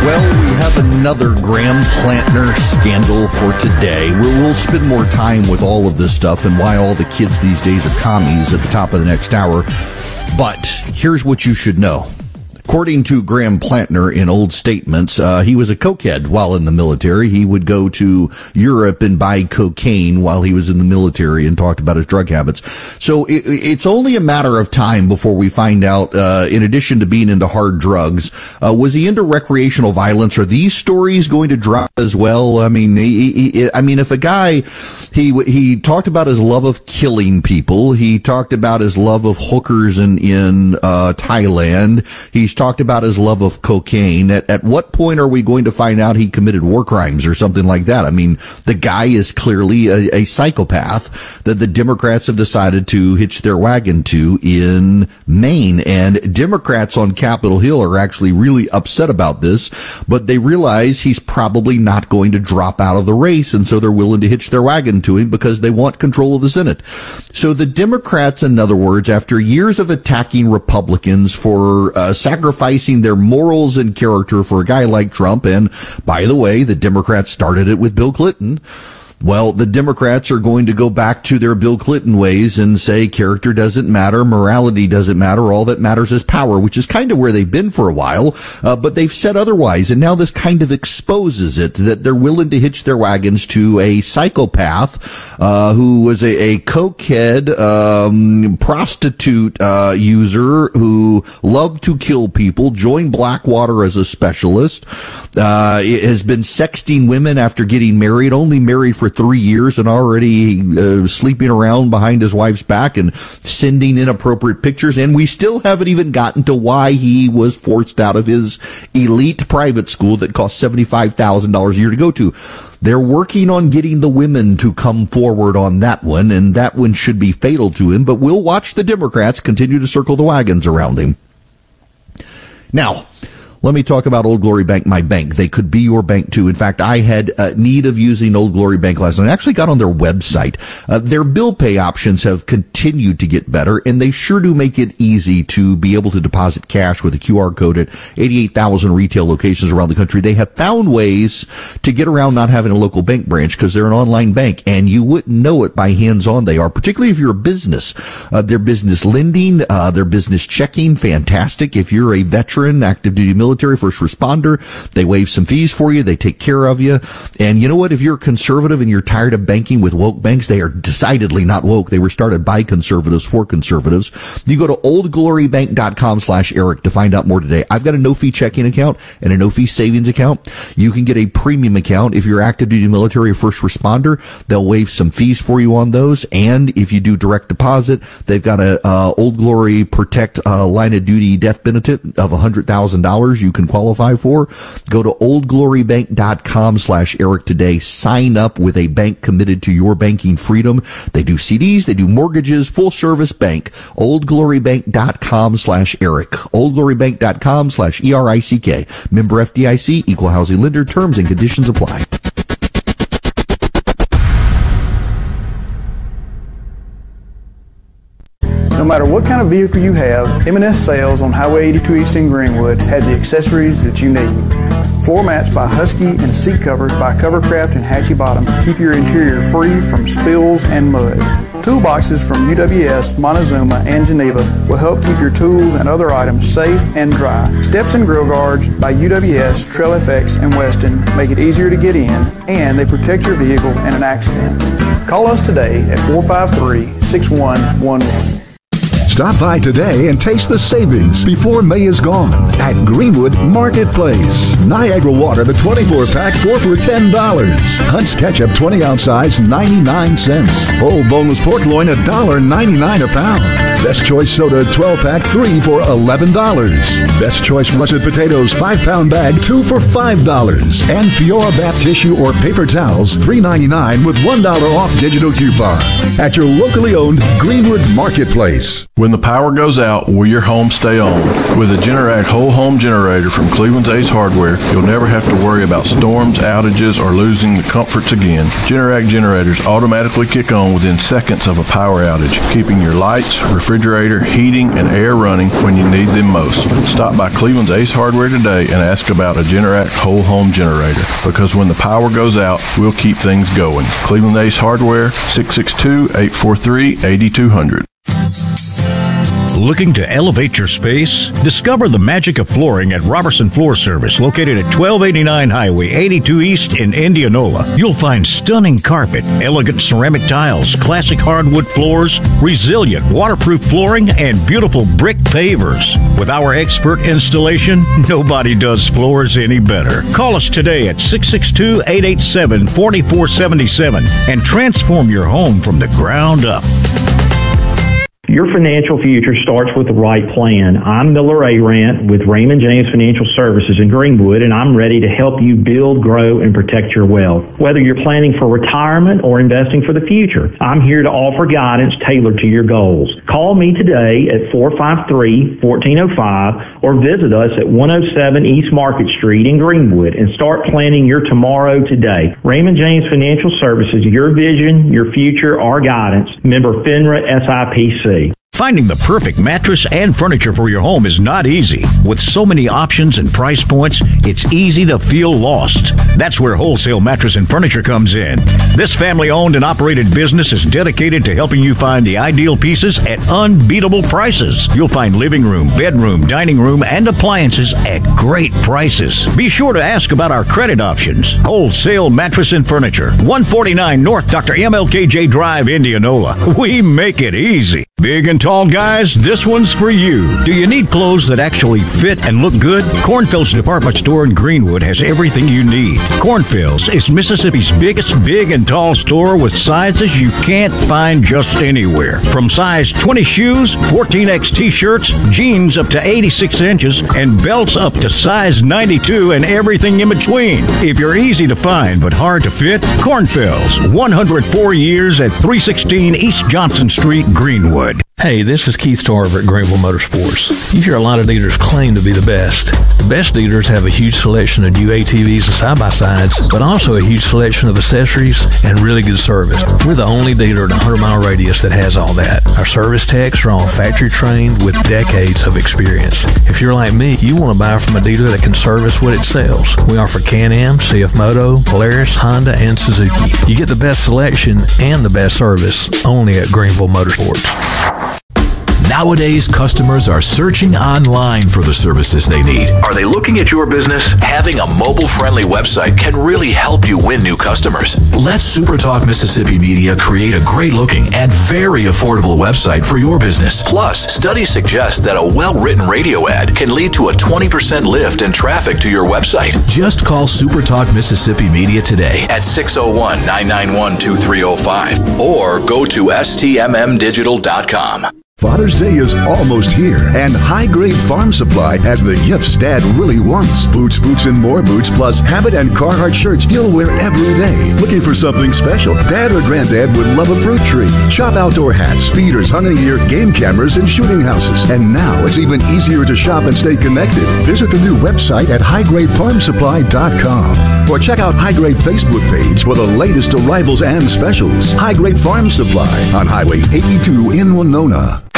Well, we have another Graham Plantner scandal for today. We'll spend more time with all of this stuff and why all the kids these days are commies at the top of the next hour. But here's what you should know. According to Graham Plantner in old statements, he was a cokehead while in the military. He would go to Europe and buy cocaine while he was in the military and talked about his drug habits. So it's only a matter of time before we find out, in addition to being into hard drugs, was he into recreational violence? Are these stories going to drop as well? I mean, if a guy, he talked about his love of killing people. He talked about his love of hookers in Thailand. He's talked about his love of cocaine. At what point are we going to find out he committed war crimes or something like that? I mean, the guy is clearly a psychopath that the Democrats have decided to hitch their wagon to in Maine. And Democrats on Capitol Hill are actually really upset about this, but they realize he's probably not going to drop out of the race. And so they're willing to hitch their wagon to him because they want control of the Senate. So the Democrats, in other words, after years of attacking Republicans for sacrificing their morals and character for a guy like Trump, and by the way, the Democrats started it with Bill Clinton. Well, the Democrats are going to go back to their Bill Clinton ways and say character doesn't matter, morality doesn't matter, all that matters is power, which is kind of where they've been for a while, but they've said otherwise, and now this kind of exposes it, that they're willing to hitch their wagons to a psychopath who was a cokehead, prostitute user who loved to kill people, joined Blackwater as a specialist, has been sexting women after getting married, only married for 3 years and already sleeping around behind his wife's back and sending inappropriate pictures. And we still haven't even gotten to why he was forced out of his elite private school that cost $75,000 a year to go to. They're working on getting the women to come forward on that one, and that one should be fatal to him. But we'll watch the Democrats continue to circle the wagons around him. Now, let me talk about Old Glory Bank, my bank. They could be your bank, too. In fact, I had need of using Old Glory Bank last night. I actually got on their website. Their bill pay options have continued to get better, and they sure do make it easy to be able to deposit cash with a QR code at 88,000 retail locations around the country. They have found ways to get around not having a local bank branch because they're an online bank, and you wouldn't know it by hands-on they are, particularly if you're a business. Their business lending, their business checking, fantastic. If you're a veteran, active duty military, first responder, they waive some fees for you. They take care of you. And you know what? If you're conservative and you're tired of banking with woke banks, they are decidedly not woke. They were started by conservatives for conservatives. You go to oldglorybank.com/Eric to find out more today. I've got a no-fee checking account and a no-fee savings account. You can get a premium account. If you're active duty military or first responder, they'll waive some fees for you on those. And if you do direct deposit, they've got a Old Glory Protect line of duty death benefit of $100,000 you can qualify for. Go to oldglorybank.com/Eric today. Sign up with a bank committed to your banking freedom. They do CDs, they do mortgages, full service bank. oldglorybank.com/Eric. oldglorybank.com/ERICK. Member FDIC, equal housing lender. Terms and conditions apply. No matter what kind of vehicle you have, M&S Sales on Highway 82 East in Greenwood has the accessories that you need. Floor mats by Husky and seat covers by Covercraft and Hatchie Bottom keep your interior free from spills and mud. Toolboxes from UWS, Montezuma, and Geneva will help keep your tools and other items safe and dry. Steps and grill guards by UWS, Trail FX, and Weston make it easier to get in, and they protect your vehicle in an accident. Call us today at 453-6111. Stop by today and taste the savings before May is gone at Greenwood Marketplace. Niagara Water, the 24-pack, 4 for $10. Hunt's Ketchup, 20-ounce size, 99 cents. Whole boneless pork loin, $1.99 a pound. Best Choice Soda, 12-pack, 3 for $11. Best Choice Russet Potatoes, 5-pound bag, 2 for $5. And Fiora bath tissue or paper towels, $3.99 with $1 off digital coupon. At your locally owned Greenwood Marketplace. When the power goes out, will your home stay on? With a Generac whole home generator from Cleveland's Ace Hardware, you'll never have to worry about storms, outages, or losing the comforts again. Generac generators automatically kick on within seconds of a power outage, keeping your lights, refrigerator, heating, and air running when you need them most. Stop by Cleveland's Ace Hardware today and ask about a Generac whole home generator, because when the power goes out, we'll keep things going. Cleveland Ace Hardware, 662-843-8200. Looking to elevate your space? Discover the magic of flooring at Robertson Floor Service, located at 1289 Highway 82 East in Indianola. You'll find stunning carpet, elegant ceramic tiles, classic hardwood floors, resilient waterproof flooring, and beautiful brick pavers. With our expert installation, nobody does floors any better. Call us today at 662-887-4477 and transform your home from the ground up. Your financial future starts with the right plan. I'm Miller Arant with Raymond James Financial Services in Greenwood, and I'm ready to help you build, grow, and protect your wealth. Whether you're planning for retirement or investing for the future, I'm here to offer guidance tailored to your goals. Call me today at 453-1405 or visit us at 107 East Market Street in Greenwood and start planning your tomorrow today. Raymond James Financial Services, your vision, your future, our guidance. Member FINRA SIPC. Finding the perfect mattress and furniture for your home is not easy. With so many options and price points, it's easy to feel lost. That's where Wholesale Mattress and Furniture comes in. This family-owned and operated business is dedicated to helping you find the ideal pieces at unbeatable prices. You'll find living room, bedroom, dining room, and appliances at great prices. Be sure to ask about our credit options. Wholesale Mattress and Furniture, 149 North Dr. MLKJ Drive, Indianola. We make it easy. Big and tall guys, this one's for you. Do you need clothes that actually fit and look good? Cornfield's department store in Greenwood has everything you need. Cornfield's is Mississippi's biggest big and tall store with sizes you can't find just anywhere. From size 20 shoes, 14X t-shirts, jeans up to 86 inches, and belts up to size 92 and everything in between. If you're easy to find but hard to fit, Cornfield's, 104 years at 316 East Johnson Street, Greenwood. Hey, this is Keith Tarver at Greenville Motorsports. You hear a lot of dealers claim to be the best. The best dealers have a huge selection of new ATVs and side-by-sides, but also a huge selection of accessories and really good service. We're the only dealer in a 100-mile radius that has all that. Our service techs are all factory trained with decades of experience. If you're like me, you want to buy from a dealer that can service what it sells. We offer Can-Am, CF Moto, Polaris, Honda, and Suzuki. You get the best selection and the best service only at Greenville Motorsports. Nowadays, customers are searching online for the services they need. Are they looking at your business? Having a mobile-friendly website can really help you win new customers. Let SuperTalk Mississippi Media create a great-looking and very affordable website for your business. Plus, studies suggest that a well-written radio ad can lead to a 20% lift in traffic to your website. Just call SuperTalk Mississippi Media today at 601-991-2305 or go to stmmdigital.com. Father's Day is almost here, and High Grade Farm Supply has the gifts Dad really wants. Boots, boots, and more boots, plus Habit and Carhartt shirts he'll wear every day. Looking for something special? Dad or Granddad would love a fruit tree. Shop outdoor hats, speeders, hunting gear, game cameras, and shooting houses. And now it's even easier to shop and stay connected. Visit the new website at highgradefarmsupply.com or check out High Grade Facebook page for the latest arrivals and specials. High Grade Farm Supply on Highway 82 in Winona.